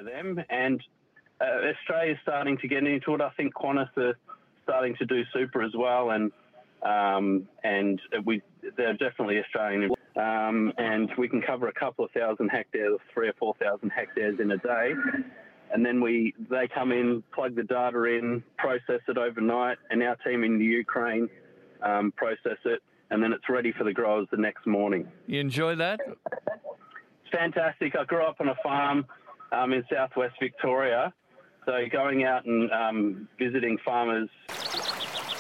for them. And Australia's starting to get into it. I think Qantas are starting to do super as well, and they're definitely Australian. And we can cover a couple of thousand hectares, 3,000 or 4,000 hectares in a day. And then they come in, plug the data in, process it overnight, and our team in the Ukraine process it, and then it's ready for the growers the next morning. You enjoy that? It's fantastic. I grew up on a farm in southwest Victoria, so going out and visiting farmers